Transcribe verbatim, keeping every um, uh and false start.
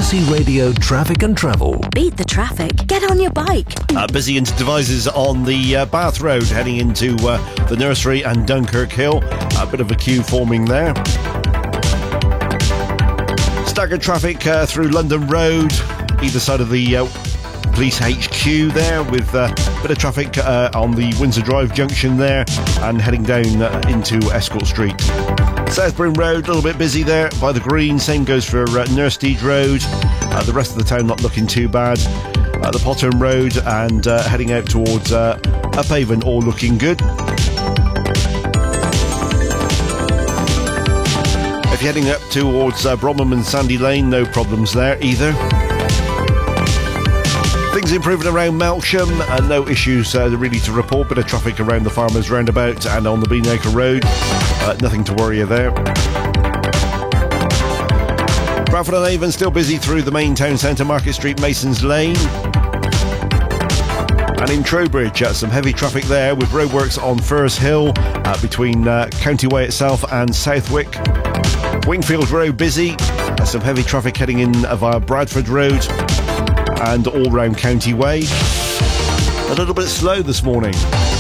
C Radio Traffic and Travel. Beat the traffic. Get on your bike. Uh, busy into devices on the uh, Bath Road heading into uh, the nursery and Dunkirk Hill. A bit of a queue forming there. Staggered traffic uh, through London Road, either side of the uh, police H Q there, with a uh, bit of traffic uh, on the Windsor Drive junction there and heading down uh, into Escort Street. Southbourne Road, a little bit busy there by the Green. Same goes for uh, Nursteed Road. Uh, the rest of the town not looking too bad. Uh, the Pottern Road and uh, heading out towards uh, Uphaven, all looking good. If you're heading up towards uh, Bromham and Sandy Lane, no problems there either. Things improving around Melksham, and no issues uh, really to report. Bit of traffic around the Farmers Roundabout and on the Beanacre Road. Uh, nothing to worry you there. Bradford on Avon still busy through the main town centre, Market Street, Masons Lane. And in Trowbridge, uh, some heavy traffic there with roadworks on Firs Hill uh, between uh, County Way itself and Southwick. Wingfield Road busy, uh, some heavy traffic heading in via Bradford Road and all round County Way. A little bit slow this morning.